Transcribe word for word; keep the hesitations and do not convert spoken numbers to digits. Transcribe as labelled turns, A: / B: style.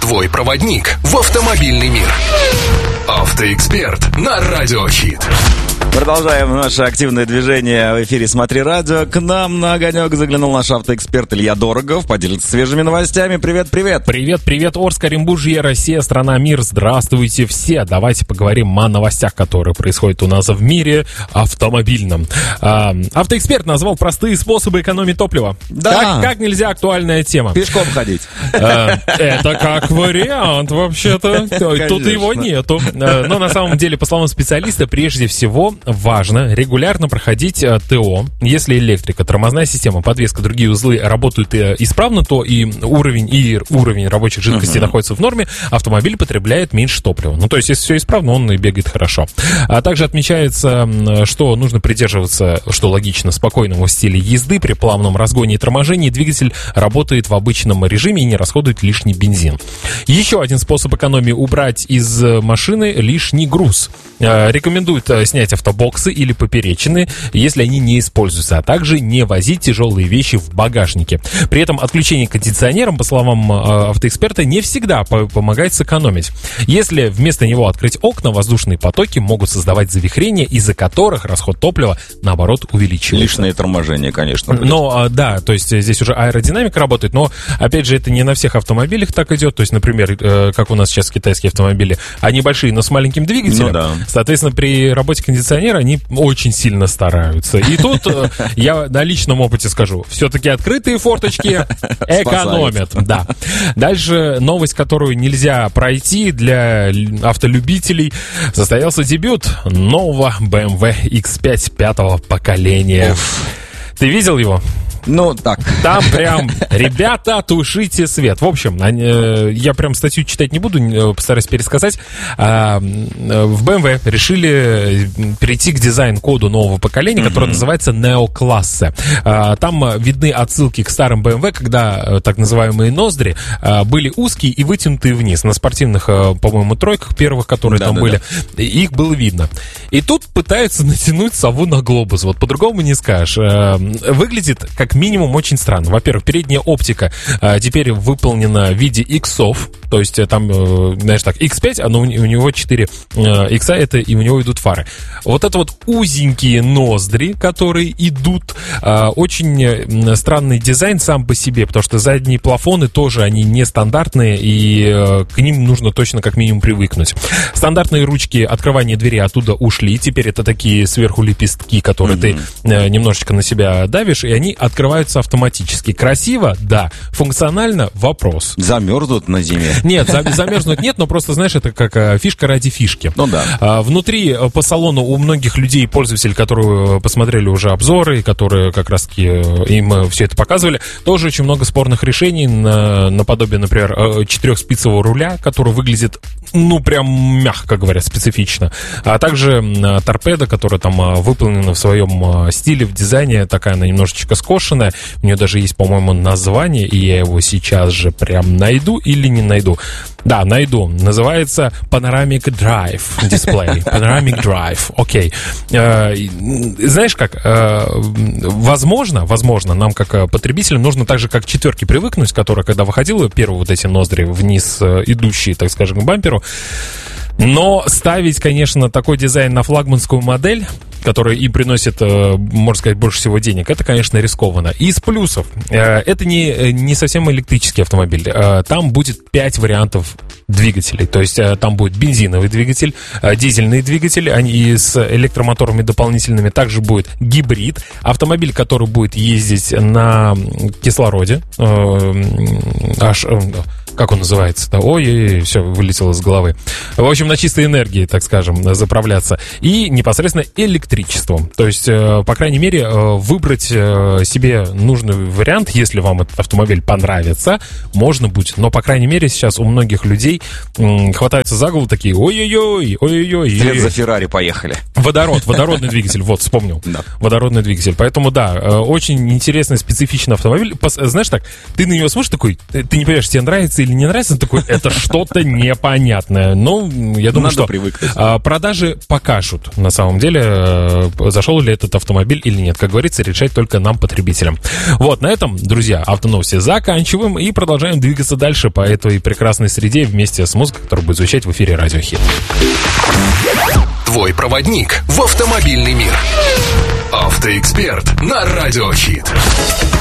A: твой проводник в автомобильный мир. Автоэксперт на Радио Хит.
B: Продолжаем наше активное движение в эфире «Смотри радио». К нам на огонек заглянул наш автоэксперт Илья Дорогов. Поделится свежими новостями. Привет, привет.
C: Привет, привет, Орск, Оренбуржье, Россия, страна, мир. Здравствуйте все. Давайте поговорим о новостях, которые происходят у нас в мире автомобильном. А, автоэксперт назвал простые способы экономить топливо.
B: Да.
C: Как, как нельзя актуальная тема.
B: Пешком ходить.
C: А, это как вариант, вообще-то. Тут его нету. Но на самом деле, по словам специалиста, прежде всего важно регулярно проходить ТО. Если электрика, тормозная система, подвеска, другие узлы работают исправно, то и уровень, и уровень рабочих жидкостей uh-huh. находится в норме, автомобиль потребляет меньше топлива. Ну, то есть, если все исправно, он и бегает хорошо. А также отмечается, что нужно придерживаться, что логично, спокойного стиля езды. При плавном разгоне и торможении двигатель работает в обычном режиме и не расходует лишний бензин. Еще один способ экономии — убрать из машины лишний груз. Рекомендуют снять автобоксы или поперечины, если они не используются, а также не возить тяжелые вещи в багажнике. При этом отключение кондиционером, по словам автоэксперта, не всегда помогает сэкономить. Если вместо него открыть окна, воздушные потоки могут создавать завихрения, из-за которых расход топлива, наоборот, увеличивается.
B: Лишнее торможение, конечно. Будет.
C: Но, да, то есть здесь уже аэродинамика работает, но, опять же, это не на всех автомобилях так идет. То есть, например, как у нас сейчас китайские автомобили, они большие, но с маленьким двигателем.
B: Ну, да.
C: Соответственно, при работе кондиционера они очень сильно стараются. И тут я на личном опыте скажу, все-таки открытые форточки экономят. Да. Дальше новость, которую нельзя пройти для автолюбителей. Состоялся дебют нового бэ эм вэ икс пять пятого поколения. Уф. Ты видел его?
B: Ну, так.
C: Там прям, ребята, тушите свет. В общем, они, я прям статью читать не буду, постараюсь пересказать. А, в бэ эм вэ решили перейти к дизайн-коду нового поколения, mm-hmm. которое называется Неоклассе. А, там видны отсылки к старым бэ эм вэ, когда так называемые ноздри а, были узкие и вытянутые вниз. На спортивных, по-моему, тройках первых, которые да, там да, были, да. их было видно. И тут пытаются натянуть сову на глобус. Вот по-другому не скажешь. А, выглядит как минимум очень странно. Во-первых, передняя оптика а, теперь выполнена в виде иксов, то есть там, э, знаешь так, икс пять, но у, у него четыре э, икса, это и у него идут фары. Вот это вот узенькие ноздри, которые идут, э, очень э, странный дизайн сам по себе, потому что задние плафоны тоже, они нестандартные, и э, к ним нужно точно как минимум привыкнуть. Стандартные ручки открывания двери оттуда ушли, теперь это такие сверху лепестки, которые mm-hmm. ты э, немножечко на себя давишь, и они открываются автоматически. Красиво? Да. Функционально? Вопрос.
B: Замерзнут на зиме?
C: Нет, замерзнуть нет, но просто, знаешь, это как фишка ради фишки.
B: Ну да.
C: А, внутри по салону у многих людей, пользователей, которые посмотрели уже обзоры, которые как раз-таки им все это показывали, тоже очень много спорных решений, на, наподобие, например, четырехспицевого руля, который выглядит, ну, прям, мягко говоря, специфично. А также торпеда, которая там выполнена в своем стиле, в дизайне, такая она немножечко скошенная. У нее даже есть, по-моему, название, и я его сейчас же прям найду или не найду. Да, найду. Называется Panoramic Drive Display. Panoramic Drive. Окей. Okay. Знаешь как? Возможно, возможно, нам как потребителям нужно так же, как к четверке привыкнуть, которая, когда выходила, первые вот эти ноздри вниз идущие, так скажем, к бамперу. Но ставить, конечно, такой дизайн на флагманскую модель, которая и приносит, можно сказать, больше всего денег, это, конечно, рискованно. Из плюсов, это не, не совсем электрический автомобиль. Там будет пять вариантов двигателей. То есть там будет бензиновый двигатель, дизельный двигатель, они с электромоторами дополнительными. Также будет гибрид, автомобиль, который будет ездить на кислороде. Аж... Как он называется-то? Ой-ой-ой, все, вылетело из головы. В общем, на чистой энергии, так скажем, заправляться. И непосредственно электричеством. То есть, по крайней мере, выбрать себе нужный вариант, если вам этот автомобиль понравится, можно будет. Но, по крайней мере, сейчас у многих людей хватаются за голову такие: ой-ой-ой, ой-ой-ой.
B: Вслед за Феррари поехали.
C: Водород, водородный двигатель, вот, вспомнил.
B: Да.
C: Водородный двигатель. Поэтому, да, очень интересный, специфичный автомобиль. Знаешь так, ты на него смотришь такой, ты не понимаешь, тебе нравится или не нравится, такой, это что-то непонятное. Ну, я думаю, что
B: привыкнуть.
C: Продажи покажут, на самом деле, зашел ли этот автомобиль или нет. Как говорится, решать только нам, потребителям. Вот, на этом, друзья, автоновости заканчиваем и продолжаем двигаться дальше по этой прекрасной среде вместе с музыкой, которая будет звучать в эфире Радио Хит.
A: Твой проводник в автомобильный мир. Автоэксперт на Радио Хит.